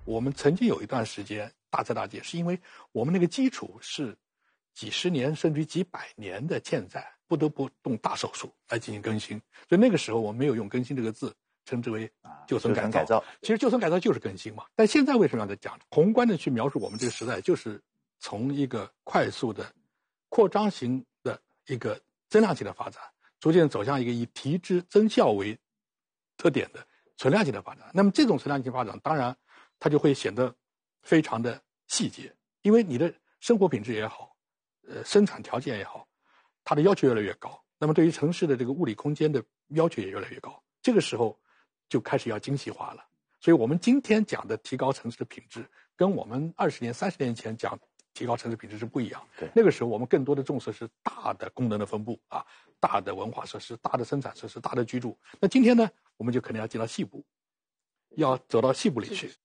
我们曾经有一段时间大彻大戒，是因为我们那个基础是几十年甚至于几百年的欠债，不得不动大手术来进行更新。所以那个时候我们没有用更新这个字，称之为旧村改造。其实旧村改造就是更新嘛。但现在为什么要在讲？宏观的去描述我们这个时代，就是从一个快速的扩张型的一个增量型的发展，逐渐走向一个以提质增效为特点的存量型的发展。那么这种存量型发展，当然它就会显得非常的细节，因为你的生活品质也好，生产条件也好，它的要求越来越高。那么对于城市的这个物理空间的要求也越来越高。这个时候就开始要精细化了。所以我们今天讲的提高城市的品质，跟我们20年、30年前讲提高城市品质是不一样。 对， 那个时候我们更多的重视是大的功能的分布啊，大的文化设施、大的生产设施、大的居住。那今天呢，我们就可能要进到细部，要走到细部里去。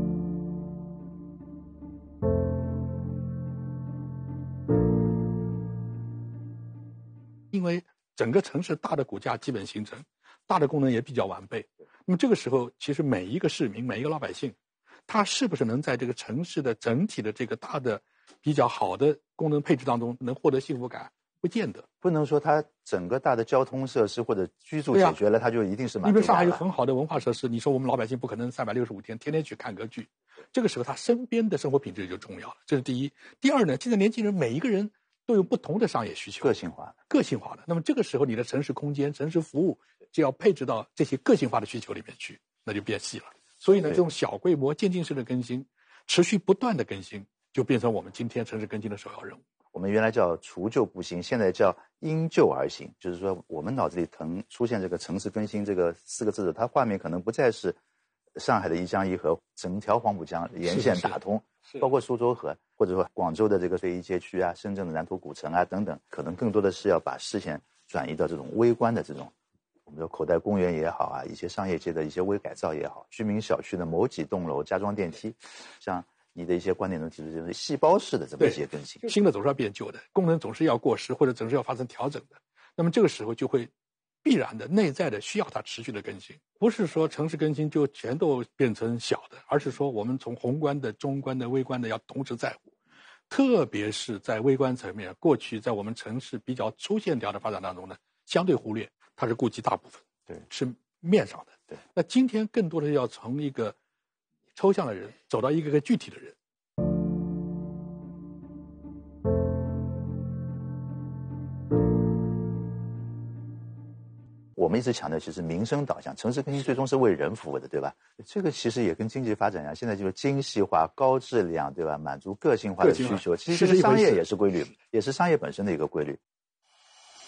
因为整个城市大的骨架基本形成，大的功能也比较完备。那么这个时候，其实每一个市民、每一个老百姓，他是不是能在这个城市的整体的这个大的、比较好的功能配置当中能获得幸福感，不见得。 不能说它整个大的交通设施或者居住解决了，它就一定是满足感了。 因为上海有很好的文化设施，你说我们老百姓不可能365天天天去看个剧，这个时候他身边的生活品质就重要了，这是第一。第二呢，现在年轻人每一个人都有不同的商业需求， 个性化的。 那么这个时候你的城市空间、城市服务就要配置到这些个性化的需求里面去，那就变细了。所以呢，这种小规模渐进式的更新，持续不断的更新，就变成我们今天城市更新的首要任务。 我们原来叫除旧布新，现在叫因旧而新，就是说我们脑子里出现这个城市更新这个4个字的，它画面可能不再是上海的一江一河，整条黄浦江沿线打通，包括苏州河，或者说广州的这个非遗街区啊，深圳的南头古城啊等等，可能更多的是要把视线转移到这种微观的这种，我们说口袋公园也好啊，一些商业街的一些微改造也好，居民小区的某几栋楼加装电梯，像你的一些观点中提出就是细胞式的这么一些更新， 新的总是要变旧的，功能总是要过时或者总是要发生调整的。那么这个时候就会必然的内在的需要它持续的更新，不是说城市更新就全都变成小的，而是说我们从宏观的、中观的、微观的要同时在乎。特别是在微观层面，过去在我们城市比较粗线条的发展当中呢，相对忽略，它是顾及大部分， 对， 是面上的。 对， 那今天更多的要从一个抽象的人走到一个个具体的人。 我们一直强调其实民生导向，城市更新最终是为人服务的，对吧？这个其实也跟经济发展一样，现在就是精细化、高质量，对吧？满足个性化的需求，其实商业也是规律，也是商业本身的一个规律。